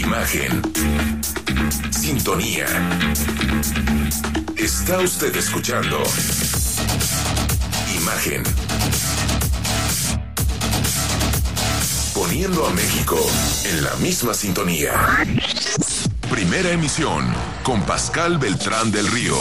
Imagen. Sintonía. Está usted escuchando Imagen. Poniendo a México en la misma sintonía. Primera emisión con Pascal Beltrán del Río.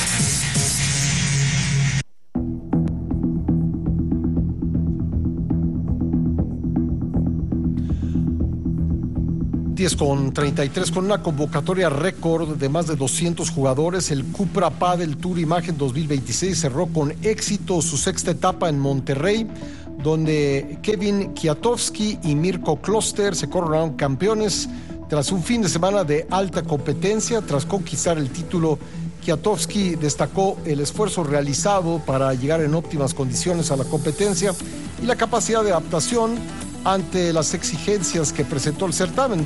10:33 con una convocatoria récord de más de 200 jugadores. El Cupra Padel Tour Imagen 2026 cerró con éxito su sexta etapa en Monterrey, donde Kevin Kwiatkowski y Mirko Kloster se coronaron campeones tras un fin de semana de alta competencia. Tras conquistar el título, Kwiatkowski destacó el esfuerzo realizado para llegar en óptimas condiciones a la competencia y la capacidad de adaptación ante las exigencias que presentó el certamen.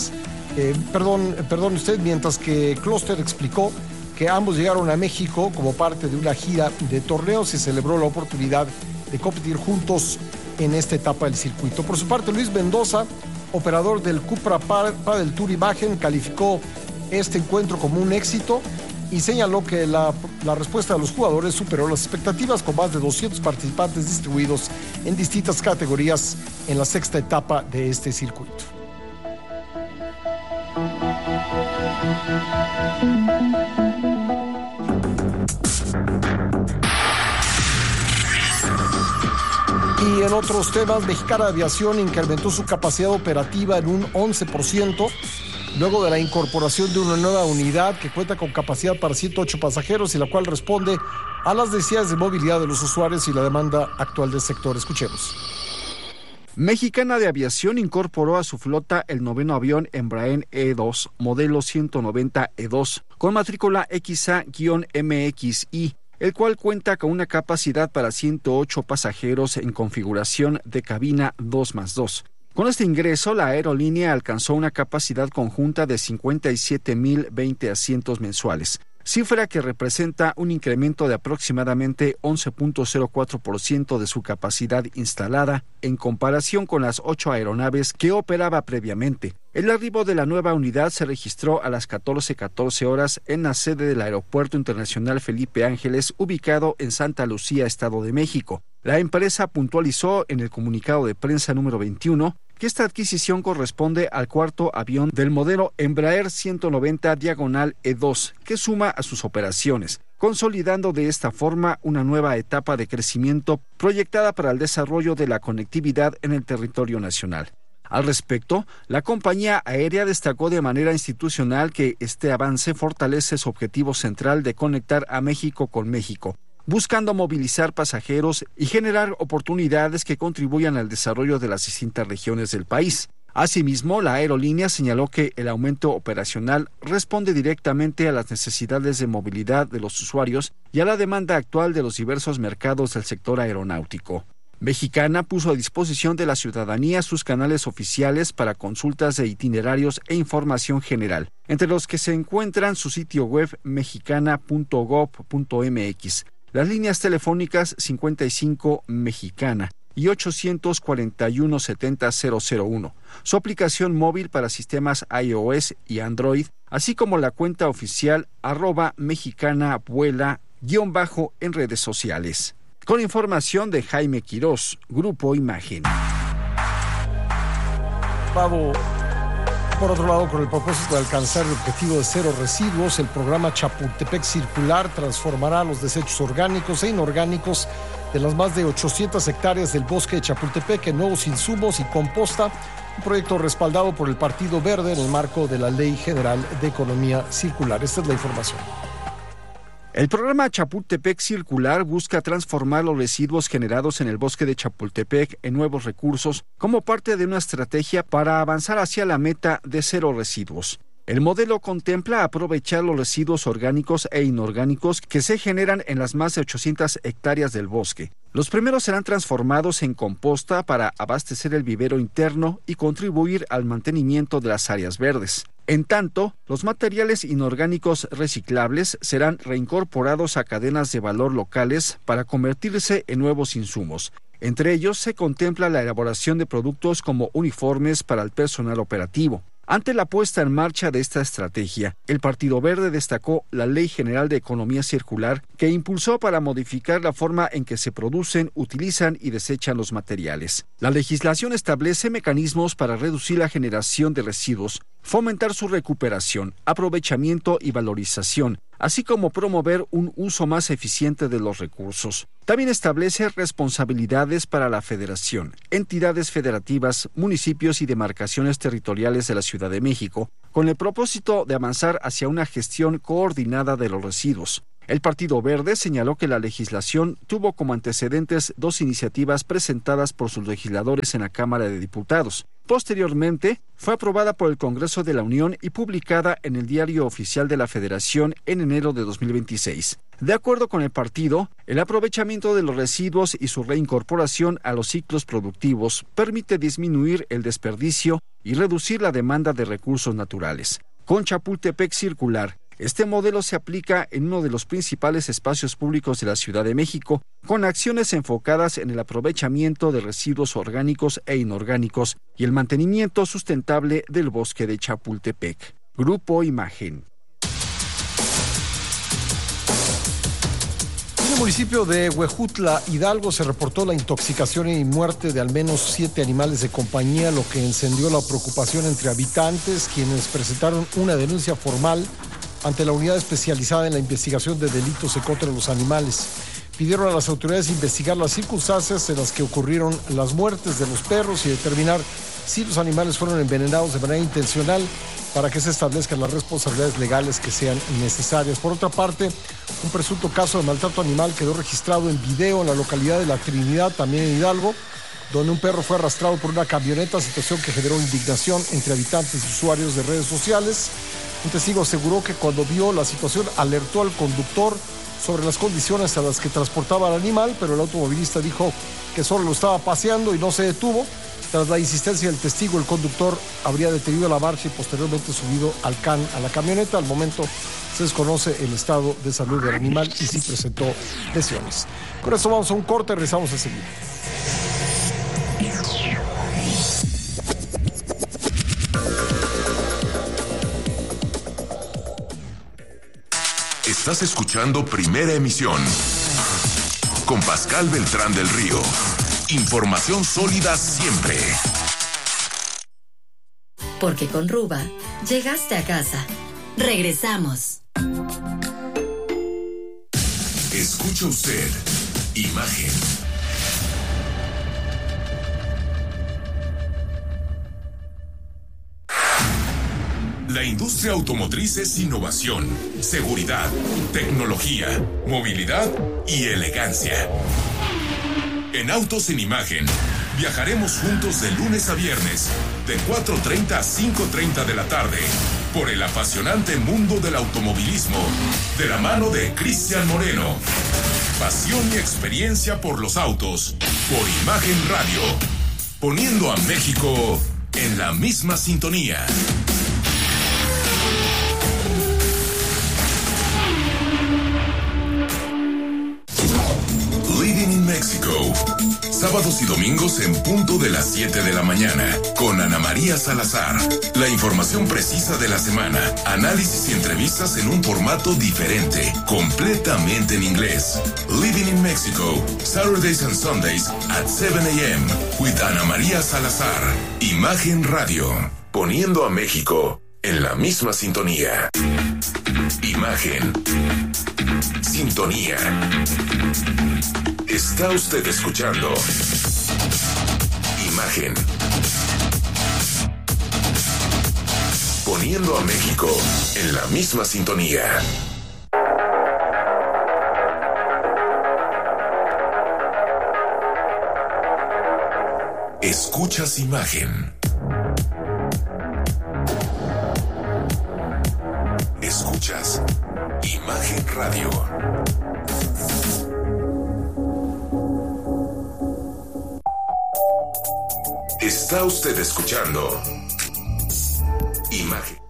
Mientras que Kloster explicó que ambos llegaron a México como parte de una gira de torneos y celebró la oportunidad de competir juntos en esta etapa del circuito. Por su parte, Luis Mendoza, operador del Cupra Padel Tour Imagen, calificó este encuentro como un éxito y señaló que la respuesta de los jugadores superó las expectativas, con más de 200 participantes distribuidos en distintas categorías en la sexta etapa de este circuito. Y en otros temas, Mexicana de Aviación incrementó su capacidad operativa en un 11%, luego de la incorporación de una nueva unidad que cuenta con capacidad para 108 pasajeros y la cual responde a las necesidades de movilidad de los usuarios y la demanda actual del sector. Escuchemos. Mexicana de Aviación incorporó a su flota el noveno avión Embraer E2, modelo 190E2, con matrícula XA-MXI, el cual cuenta con una capacidad para 108 pasajeros en configuración de cabina 2+2. Con este ingreso, la aerolínea alcanzó una capacidad conjunta de 57,020 asientos mensuales, cifra que representa un incremento de aproximadamente 11.04% de su capacidad instalada en comparación con las 8 aeronaves que operaba previamente. El arribo de la nueva unidad se registró a las 14:14 horas en la sede del Aeropuerto Internacional Felipe Ángeles, ubicado en Santa Lucía, Estado de México. La empresa puntualizó en el comunicado de prensa número 21 que esta adquisición corresponde al cuarto avión del modelo Embraer 190-E2, que suma a sus operaciones, consolidando de esta forma una nueva etapa de crecimiento proyectada para el desarrollo de la conectividad en el territorio nacional. Al respecto, la compañía aérea destacó de manera institucional que este avance fortalece su objetivo central de conectar a México con México, buscando movilizar pasajeros y generar oportunidades que contribuyan al desarrollo de las distintas regiones del país. Asimismo, la aerolínea señaló que el aumento operacional responde directamente a las necesidades de movilidad de los usuarios y a la demanda actual de los diversos mercados del sector aeronáutico. Mexicana puso a disposición de la ciudadanía sus canales oficiales para consultas de itinerarios e información general, entre los que se encuentran su sitio web mexicana.gov.mx, las líneas telefónicas 55 Mexicana y 841-70-001, su aplicación móvil para sistemas iOS y Android, así como la cuenta oficial @mexicanavuela_ en redes sociales. Con información de Jaime Quirós, Grupo Imagen. Por otro lado, con el propósito de alcanzar el objetivo de cero residuos, el programa Chapultepec Circular transformará los desechos orgánicos e inorgánicos de las más de 800 hectáreas del bosque de Chapultepec en nuevos insumos y composta, un proyecto respaldado por el Partido Verde en el marco de la Ley General de Economía Circular. Esta es la información. El programa Chapultepec Circular busca transformar los residuos generados en el bosque de Chapultepec en nuevos recursos como parte de una estrategia para avanzar hacia la meta de cero residuos. El modelo contempla aprovechar los residuos orgánicos e inorgánicos que se generan en las más de 800 hectáreas del bosque. Los primeros serán transformados en composta para abastecer el vivero interno y contribuir al mantenimiento de las áreas verdes. En tanto, los materiales inorgánicos reciclables serán reincorporados a cadenas de valor locales para convertirse en nuevos insumos. Entre ellos se contempla la elaboración de productos como uniformes para el personal operativo. Ante la puesta en marcha de esta estrategia, el Partido Verde destacó la Ley General de Economía Circular que impulsó para modificar la forma en que se producen, utilizan y desechan los materiales. La legislación establece mecanismos para reducir la generación de residuos, fomentar su recuperación, aprovechamiento y valorización, así como promover un uso más eficiente de los recursos. También establece responsabilidades para la Federación, entidades federativas, municipios y demarcaciones territoriales de la Ciudad de México, con el propósito de avanzar hacia una gestión coordinada de los residuos. El Partido Verde señaló que la legislación tuvo como antecedentes 2 iniciativas presentadas por sus legisladores en la Cámara de Diputados. Posteriormente, fue aprobada por el Congreso de la Unión y publicada en el Diario Oficial de la Federación en enero de 2026. De acuerdo con el partido, el aprovechamiento de los residuos y su reincorporación a los ciclos productivos permite disminuir el desperdicio y reducir la demanda de recursos naturales. Con Chapultepec Circular, este modelo se aplica en uno de los principales espacios públicos de la Ciudad de México, con acciones enfocadas en el aprovechamiento de residuos orgánicos e inorgánicos y el mantenimiento sustentable del bosque de Chapultepec. Grupo Imagen. En el municipio de Huejutla, Hidalgo, se reportó la intoxicación y muerte de al menos 7 animales de compañía, lo que encendió la preocupación entre habitantes, quienes presentaron una denuncia formal ante la unidad especializada en la investigación de delitos en contra de los animales. Pidieron a las autoridades investigar las circunstancias en las que ocurrieron las muertes de los perros y determinar si los animales fueron envenenados de manera intencional para que se establezcan las responsabilidades legales que sean necesarias. Por otra parte, un presunto caso de maltrato animal quedó registrado en video en la localidad de La Trinidad, también en Hidalgo, donde un perro fue arrastrado por una camioneta, situación que generó indignación entre habitantes y usuarios de redes sociales. Un testigo aseguró que cuando vio la situación alertó al conductor sobre las condiciones a las que transportaba al animal, pero el automovilista dijo que solo lo estaba paseando y no se detuvo. Tras la insistencia del testigo, el conductor habría detenido la marcha y posteriormente subido a la camioneta. Al momento se desconoce el estado de salud del animal y sí presentó lesiones. Con esto vamos a un corte, regresamos enseguida. Estás escuchando Primera Emisión con Pascal Beltrán del Río. Información sólida siempre. Porque con Ruba llegaste a casa. Regresamos. Escucha usted Imagen. La industria automotriz es innovación, seguridad, tecnología, movilidad y elegancia. En Autos en Imagen, viajaremos juntos de lunes a viernes, de 4:30 a 5:30 de la tarde, por el apasionante mundo del automovilismo, de la mano de Cristian Moreno. Pasión y experiencia por los autos, por Imagen Radio, poniendo a México en la misma sintonía. Living in Mexico. Sábados y domingos en punto de las 7 de la mañana, con Ana María Salazar. La información precisa de la semana, análisis y entrevistas en un formato diferente, completamente en inglés. Living in Mexico, Saturdays and Sundays at 7 a.m. with Ana María Salazar. Imagen Radio, poniendo a México en la misma sintonía. Imagen. Sintonía. Está usted escuchando Imagen. Poniendo a México en la misma sintonía. Escuchas Imagen. Escuchas Imagen Radio. Está usted escuchando Imagen.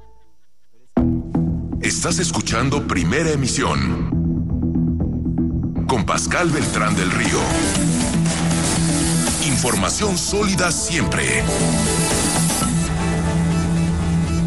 Estás escuchando Primera Emisión con Pascal Beltrán del Río. Información sólida siempre.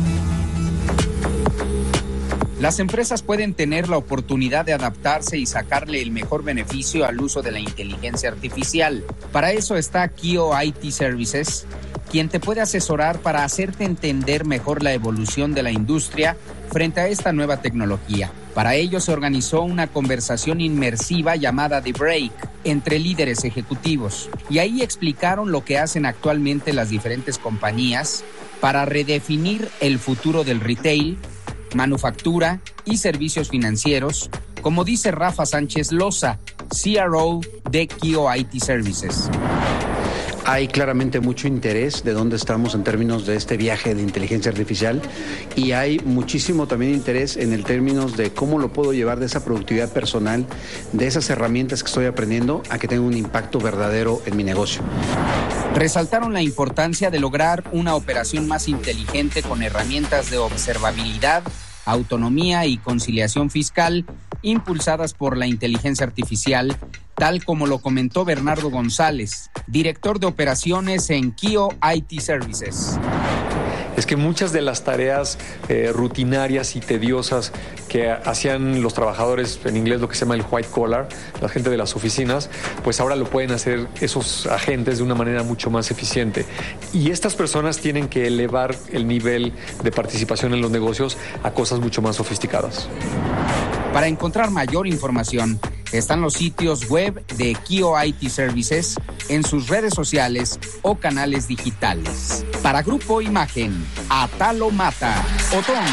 Las empresas pueden tener la oportunidad de adaptarse y sacarle el mejor beneficio al uso de la inteligencia artificial. Para eso está Kio IT Services, quien te puede asesorar para hacerte entender mejor la evolución de la industria frente a esta nueva tecnología. Para ello se organizó una conversación inmersiva llamada The Break entre líderes ejecutivos, y ahí explicaron lo que hacen actualmente las diferentes compañías para redefinir el futuro del retail, manufactura y servicios financieros, como dice Rafa Sánchez Loza, CRO de Kio IT Services. Hay claramente mucho interés de dónde estamos en términos de este viaje de inteligencia artificial, y hay muchísimo también interés en el términos de cómo lo puedo llevar de esa productividad personal, de esas herramientas que estoy aprendiendo, a que tenga un impacto verdadero en mi negocio. Resaltaron la importancia de lograr una operación más inteligente con herramientas de observabilidad, autonomía y conciliación fiscal impulsadas por la inteligencia artificial, tal como lo comentó Bernardo González, director de operaciones en Kio IT Services. Es que muchas de las tareas rutinarias y tediosas que hacían los trabajadores, en inglés lo que se llama el white collar, la gente de las oficinas, pues ahora lo pueden hacer esos agentes de una manera mucho más eficiente. Y estas personas tienen que elevar el nivel de participación en los negocios a cosas mucho más sofisticadas. Para encontrar mayor información, están los sitios web de Kio IT Services, en sus redes sociales o canales digitales. Para Grupo Imagen, Atalo Mata, Otón.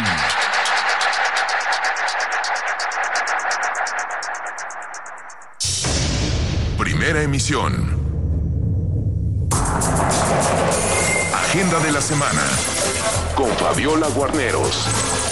Primera emisión. Agenda de la semana con Fabiola Guarneros.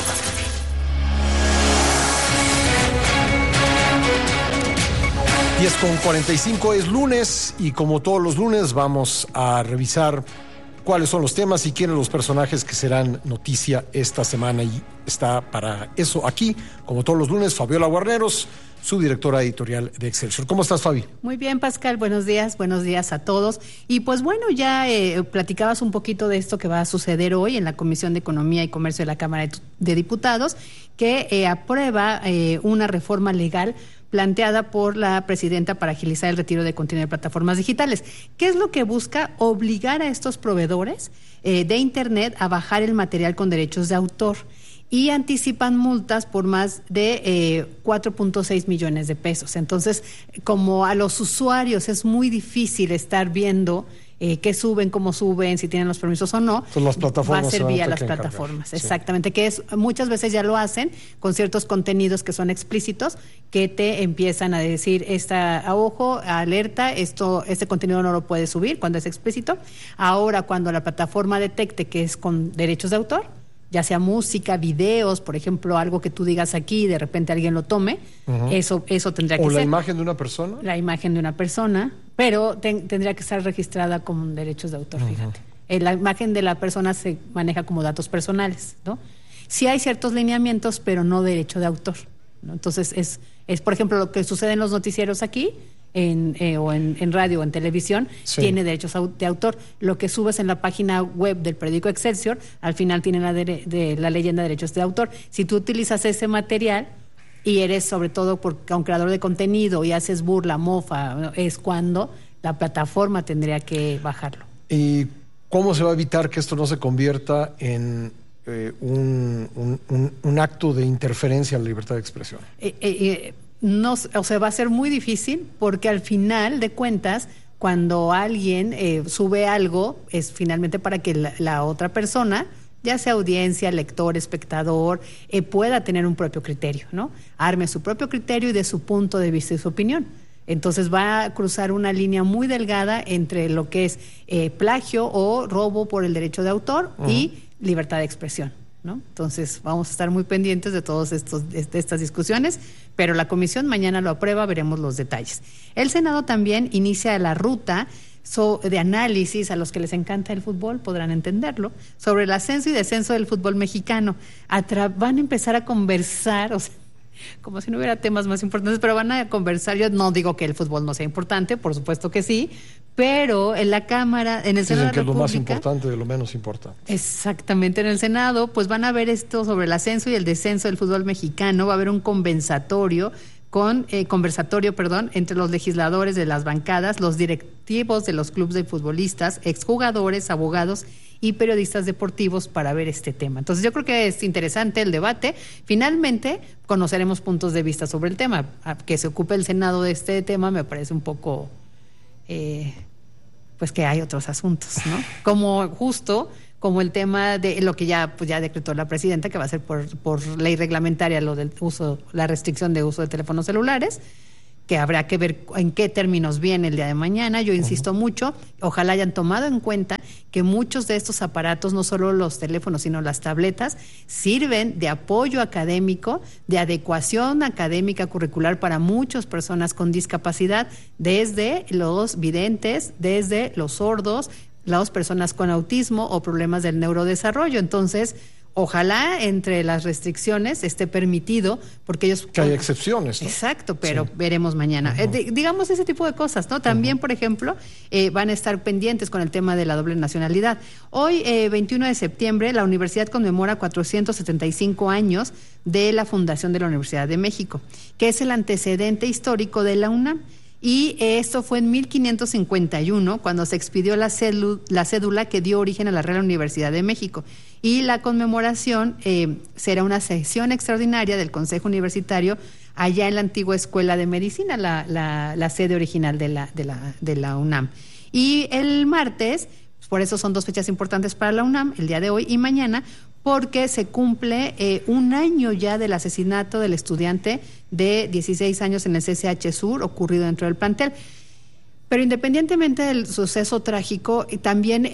Y 10:45 es lunes, y como todos los lunes vamos a revisar cuáles son los temas y quiénes los personajes que serán noticia esta semana. Y está para eso aquí, como todos los lunes, Fabiola Guarneros, su directora editorial de Excelsior. ¿Cómo estás, Fabi? Muy bien, Pascal, buenos días a todos. Y pues bueno, ya platicabas un poquito de esto que va a suceder hoy en la Comisión de Economía y Comercio de la Cámara de Diputados, que aprueba una reforma legal planteada por la presidenta para agilizar el retiro de contenido de plataformas digitales. ¿Qué es lo que busca? Obligar a estos proveedores de Internet a bajar el material con derechos de autor, y anticipan multas por más de 4.6 millones de pesos. Entonces, como a los usuarios es muy difícil estar viendo qué suben, cómo suben, si tienen los permisos o no, las plataformas va a ser vía las plataformas, exactamente, sí. Que es, muchas veces ya lo hacen con ciertos contenidos que son explícitos, que te empiezan a decir, ojo, alerta, este contenido no lo puedes subir cuando es explícito. Ahora, cuando la plataforma detecte que es con derechos de autor, ya sea música, videos, por ejemplo, algo que tú digas aquí y de repente alguien lo tome, eso tendría que ser. ¿O la imagen de una persona? La imagen de una persona, pero tendría que estar registrada con derechos de autor, fíjate. La imagen de la persona se maneja como datos personales, ¿no? Sí hay ciertos lineamientos, pero no derecho de autor, ¿no? Entonces, es por ejemplo, lo que sucede en los noticieros aquí, en radio o en televisión, sí, tiene derechos de autor. Lo que subes en la página web del periódico Excelsior, al final tiene la leyenda de derechos de autor. Si tú utilizas ese material y eres sobre todo un creador de contenido y haces burla, mofa, ¿no?, es cuando la plataforma tendría que bajarlo. ¿Y cómo se va a evitar que esto no se convierta en un acto de interferencia en la libertad de expresión? No, o sea, va a ser muy difícil, porque al final de cuentas, cuando alguien sube algo, es finalmente para que la otra persona, ya sea audiencia, lector, espectador, pueda tener un propio criterio, ¿no? Arme su propio criterio y de su punto de vista y su opinión. Entonces va a cruzar una línea muy delgada entre lo que es plagio o robo por el derecho de autor y libertad de expresión, ¿no? Entonces vamos a estar muy pendientes de todas estas discusiones, pero la comisión mañana lo aprueba, veremos los detalles. El Senado también inicia la ruta de análisis, a los que les encanta el fútbol podrán entenderlo, sobre el ascenso y descenso del fútbol mexicano. Van a empezar a conversar, o sea, como si no hubiera temas más importantes, pero van a conversar. Yo no digo que el fútbol no sea importante, por supuesto que sí, pero en la Cámara, en el Senado de la República... Dicen que es lo más importante de lo menos importante. Exactamente, en el Senado, pues van a ver esto sobre el ascenso y el descenso del fútbol mexicano, va a haber un conversatorio entre los legisladores de las bancadas, los directivos de los clubes de futbolistas, exjugadores, abogados y periodistas deportivos para ver este tema. Entonces yo creo que es interesante el debate. Finalmente conoceremos puntos de vista sobre el tema. Que se ocupe el Senado de este tema me parece un poco, pues que hay otros asuntos, ¿no? Como el tema de lo que ya decretó la presidenta, que va a ser por ley reglamentaria lo del uso, la restricción de uso de teléfonos celulares, que habrá que ver en qué términos viene el día de mañana. Yo insisto mucho, ojalá hayan tomado en cuenta que muchos de estos aparatos, no solo los teléfonos, sino las tabletas, sirven de apoyo académico, de adecuación académica curricular para muchas personas con discapacidad, desde los videntes, desde los sordos, las personas con autismo o problemas del neurodesarrollo. Entonces, ojalá entre las restricciones esté permitido, porque ellos... Que hay excepciones, ¿no? Exacto, pero veremos mañana. Digamos ese tipo de cosas, ¿no? También, por ejemplo, van a estar pendientes con el tema de la doble nacionalidad. Hoy, 21 de septiembre, la universidad conmemora 475 años de la fundación de la Universidad de México, que es el antecedente histórico de la UNAM. Y esto fue en 1551, cuando se expidió la cédula que dio origen a la Real Universidad de México. Y la conmemoración será una sesión extraordinaria del Consejo Universitario allá en la antigua Escuela de Medicina, la sede original de la UNAM. Y el martes, por eso son dos fechas importantes para la UNAM, el día de hoy y mañana, porque se cumple un año ya del asesinato del estudiante de 16 años en el CCH Sur, ocurrido dentro del plantel. Pero independientemente del suceso trágico, también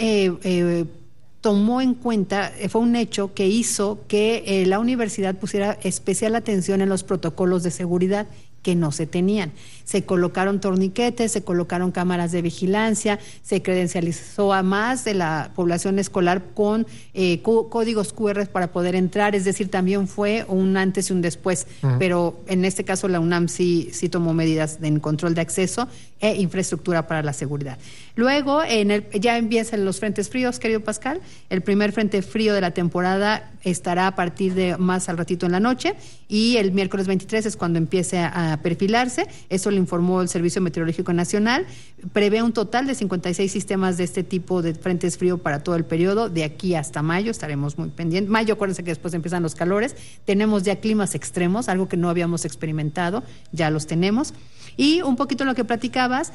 tomó en cuenta, fue un hecho que hizo que la universidad pusiera especial atención en los protocolos de seguridad que no se tenían. Se colocaron torniquetes, se colocaron cámaras de vigilancia, se credencializó a más de la población escolar con códigos QR para poder entrar, es decir, también fue un antes y un después, pero en este caso la UNAM sí tomó medidas en control de acceso e infraestructura para la seguridad. Luego, ya empiezan los frentes fríos, querido Pascal. El primer frente frío de la temporada estará a partir de más al ratito en la noche, y el miércoles 23 es cuando empiece a perfilarse. Eso lo informó el Servicio Meteorológico Nacional. Prevé un total de 56 sistemas de este tipo de frentes frío para todo el periodo, de aquí hasta mayo. Estaremos muy pendientes. Mayo, acuérdense que después empiezan los calores. Tenemos ya climas extremos, algo que no habíamos experimentado, ya los tenemos. Y un poquito lo que platicabas,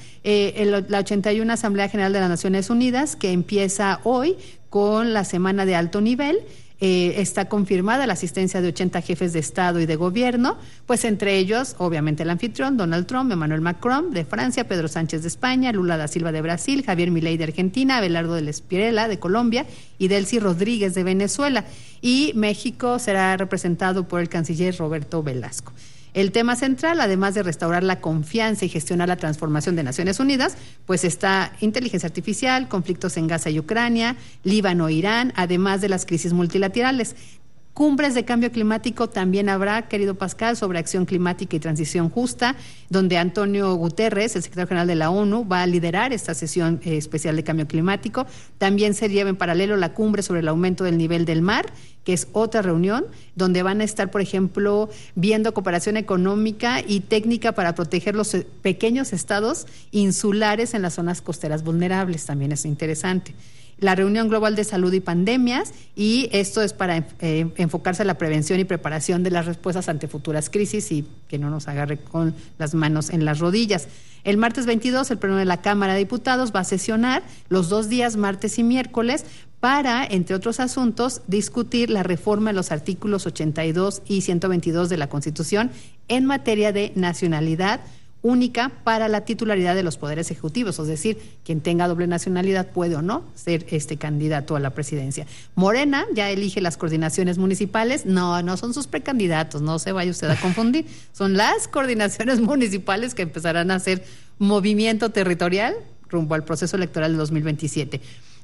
la 81 Asamblea General de las Naciones Unidas, que empieza hoy con la semana de alto nivel. Está confirmada la asistencia de 80 jefes de Estado y de Gobierno, pues entre ellos, obviamente, el anfitrión, Donald Trump, Emmanuel Macron de Francia, Pedro Sánchez de España, Lula da Silva de Brasil, Javier Milei de Argentina, Abelardo del Espirela de Colombia y Delcy Rodríguez de Venezuela. Y México será representado por el canciller Roberto Velasco. El tema central, además de restaurar la confianza y gestionar la transformación de Naciones Unidas, pues está inteligencia artificial, conflictos en Gaza y Ucrania, Líbano, Irán, además de las crisis multilaterales. Cumbres de cambio climático también habrá, querido Pascal, sobre acción climática y transición justa, donde Antonio Guterres, el secretario general de la ONU, va a liderar esta sesión especial de cambio climático. También se lleva en paralelo la cumbre sobre el aumento del nivel del mar, que es otra reunión, donde van a estar, por ejemplo, viendo cooperación económica y técnica para proteger los pequeños estados insulares en las zonas costeras vulnerables. También es interesante. La reunión global de salud y pandemias, y esto es para enfocarse en la prevención y preparación de las respuestas ante futuras crisis y que no nos agarre con las manos en las rodillas. El martes 22, el Pleno de la Cámara de Diputados va a sesionar los 2 días, martes y miércoles, para, entre otros asuntos, discutir la reforma de los artículos 82 y 122 de la Constitución en materia de nacionalidad única para la titularidad de los poderes ejecutivos, es decir, quien tenga doble nacionalidad puede o no ser candidato a la presidencia. Morena ya elige las coordinaciones municipales, no son sus precandidatos, no se vaya usted a confundir, son las coordinaciones municipales que empezarán a hacer movimiento territorial rumbo al proceso electoral de 2027.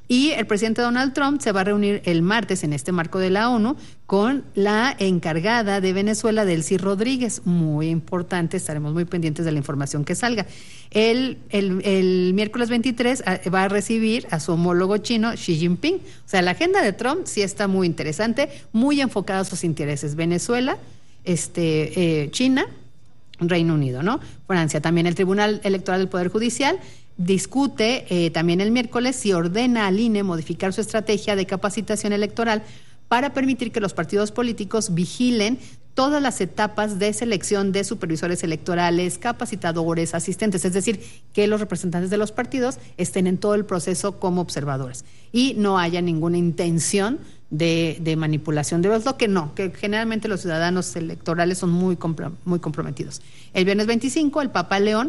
Y el presidente Donald Trump se va a reunir el martes en este marco de la ONU con la encargada de Venezuela, Delcy Rodríguez. Muy importante, estaremos muy pendientes de la información que salga. El miércoles 23 va a recibir a su homólogo chino, Xi Jinping. O sea, la agenda de Trump sí está muy interesante, muy enfocada a sus intereses. Venezuela, China, Reino Unido, ¿no? Francia. También el Tribunal Electoral del Poder Judicial discute también el miércoles si ordena al INE modificar su estrategia de capacitación electoral para permitir que los partidos políticos vigilen todas las etapas de selección de supervisores electorales, capacitadores, asistentes, es decir, que los representantes de los partidos estén en todo el proceso como observadores y no haya ninguna intención de manipulación de votos, que generalmente los ciudadanos electorales son muy comprometidos. El viernes 25, el Papa León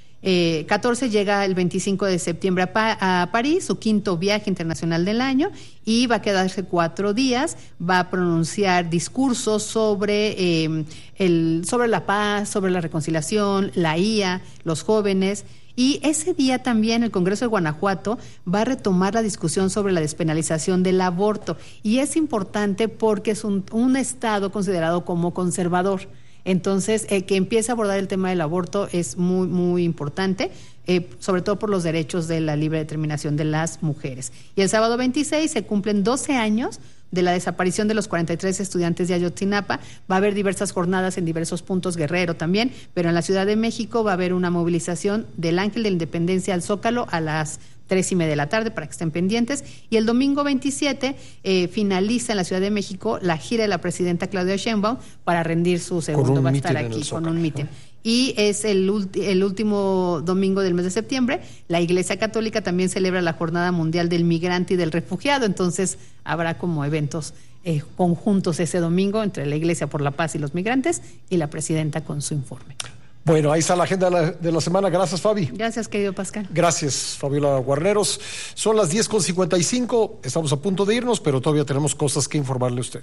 14 llega el 25 de septiembre a París, su quinto viaje internacional del año, y va a quedarse 4 días, va a pronunciar discursos sobre la paz, sobre la reconciliación, la IA, los jóvenes. Y ese día también el Congreso de Guanajuato va a retomar la discusión sobre la despenalización del aborto. Y es importante porque es un estado considerado como conservador. Entonces, que empiece a abordar el tema del aborto es muy, muy importante, sobre todo por los derechos de la libre determinación de las mujeres. Y el sábado 26 se cumplen 12 años de la desaparición de los 43 estudiantes de Ayotzinapa. Va a haber diversas jornadas en diversos puntos, Guerrero también, pero en la Ciudad de México va a haber una movilización del Ángel de la Independencia al Zócalo a las 3:30 de la tarde para que estén pendientes. Y el domingo 27 finaliza en la Ciudad de México la gira de la presidenta Claudia Sheinbaum para rendir su segundo, va a estar aquí con un mitin. Y es el último domingo del mes de septiembre. La Iglesia Católica también celebra la Jornada Mundial del Migrante y del Refugiado, entonces habrá como eventos conjuntos ese domingo entre la Iglesia por la Paz y los migrantes y la presidenta con su informe. Bueno, ahí está la agenda de la semana. Gracias, Fabi. Gracias, querido Pascal. Gracias, Fabiola Guarneros. Son las 10:55. Estamos a punto de irnos, pero todavía tenemos cosas que informarle a usted.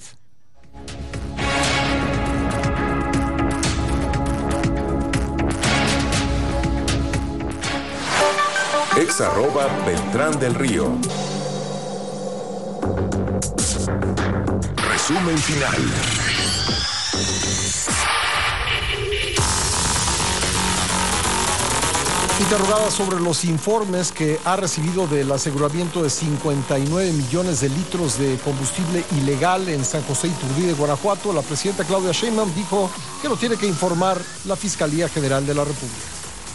@Beltrán del Río. Resumen final. Interrogada sobre los informes que ha recibido del aseguramiento de 59 millones de litros de combustible ilegal en San José Iturbide, Guanajuato, la presidenta Claudia Sheinbaum dijo que lo tiene que informar la Fiscalía General de la República.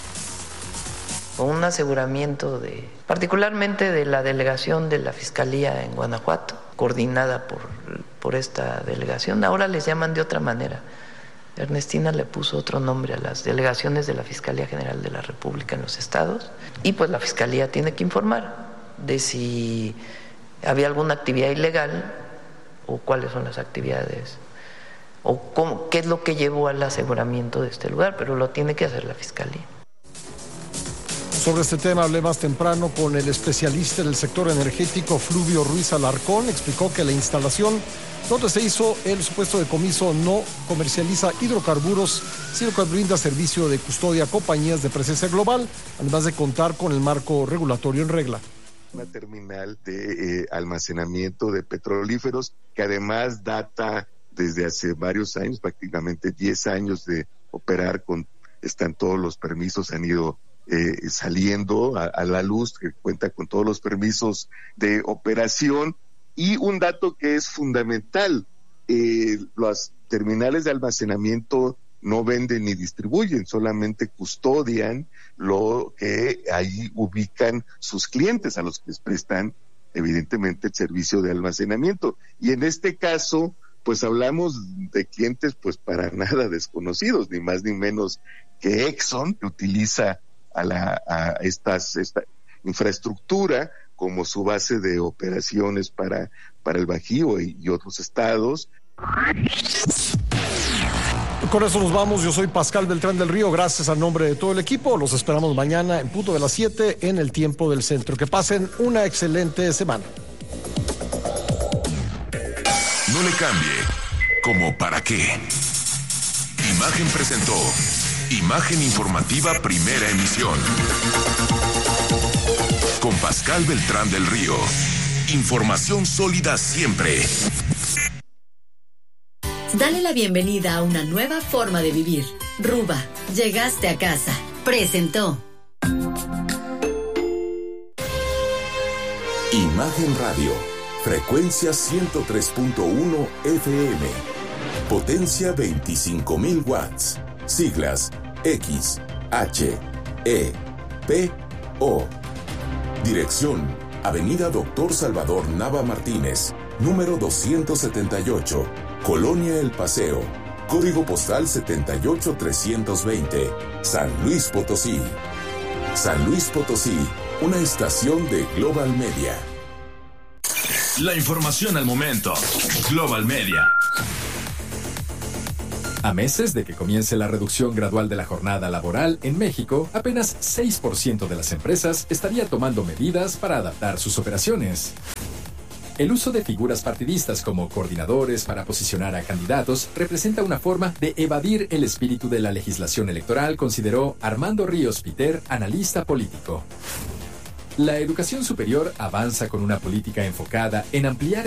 Un aseguramiento particularmente de la delegación de la Fiscalía en Guanajuato, coordinada por esta delegación. Ahora les llaman de otra manera. Ernestina le puso otro nombre a las delegaciones de la Fiscalía General de la República en los estados, y pues la Fiscalía tiene que informar de si había alguna actividad ilegal o cuáles son las actividades o qué es lo que llevó al aseguramiento de este lugar, pero lo tiene que hacer la Fiscalía. Sobre este tema hablé más temprano con el especialista en el sector energético Fluvio Ruiz Alarcón. Explicó que la instalación donde se hizo el supuesto decomiso no comercializa hidrocarburos, sino que brinda servicio de custodia a compañías de presencia global, además de contar con el marco regulatorio en regla. Una terminal de almacenamiento de petrolíferos que además data desde hace varios años, prácticamente 10 años de operar, están todos los permisos, han ido saliendo a la luz, que cuenta con todos los permisos de operación. Y un dato que es fundamental, las terminales de almacenamiento no venden ni distribuyen, solamente custodian lo que ahí ubican sus clientes, a los que les prestan evidentemente el servicio de almacenamiento. Y en este caso, pues hablamos de clientes pues para nada desconocidos, ni más ni menos que Exxon, que utiliza a esta infraestructura como su base de operaciones para el Bajío y otros estados. Con eso nos vamos. Yo soy Pascal Beltrán del Río. Gracias a nombre de todo el equipo. Los esperamos mañana en punto de las 7 en el tiempo del centro. Que pasen una excelente semana. No le cambie. ¿Cómo para qué? Imagen presentó Imagen Informativa Primera Emisión. con Pascal Beltrán del Río. Información sólida siempre. Dale la bienvenida a una nueva forma de vivir. Ruba, llegaste a casa. Presentó. Imagen Radio, frecuencia 103.1 FM, potencia 25.000 watts, siglas X, H, E, P, O. Dirección, Avenida Doctor Salvador Nava Martínez, número 278, Colonia El Paseo, código postal 78320, San Luis Potosí. San Luis Potosí, una estación de Global Media. La información al momento. Global Media. A meses de que comience la reducción gradual de la jornada laboral en México, apenas 6% de las empresas estaría tomando medidas para adaptar sus operaciones. El uso de figuras partidistas como coordinadores para posicionar a candidatos representa una forma de evadir el espíritu de la legislación electoral, consideró Armando Ríos Piter, analista político. La educación superior avanza con una política enfocada en ampliar